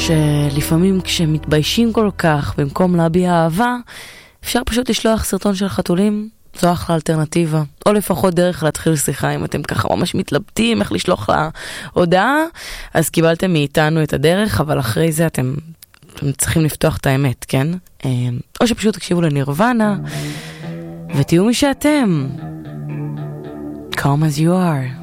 שלפעמים כשמתביישים כל כך, במקום להביע אהבה, אפשר פשוט לשלוח סרטון של חתולים, זו אחלה אלטרנטיבה. או לפחות דרך להתחיל שיחה, אם אתם ככה ממש מתלבטים איך לשלוח לה הודעה, אז קיבלתם מאיתנו את הדרך, אבל אחרי זה אתם צריכים לפתוח את האמת, כן? או שפשוט תקשיבו לנירוונה, ותהיו מי שאתם. Calm as you are.